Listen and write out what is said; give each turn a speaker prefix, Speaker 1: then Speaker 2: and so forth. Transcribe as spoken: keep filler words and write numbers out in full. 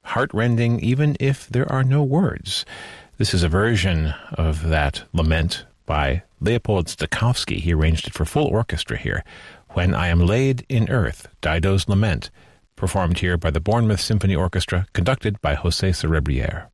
Speaker 1: heartrending even if there are no words. This is a version of that lament by Leopold Stokowski. He arranged it for full orchestra here. When I Am Laid in Earth, Dido's Lament, performed here by the Bournemouth Symphony Orchestra, conducted by José Cerebriere.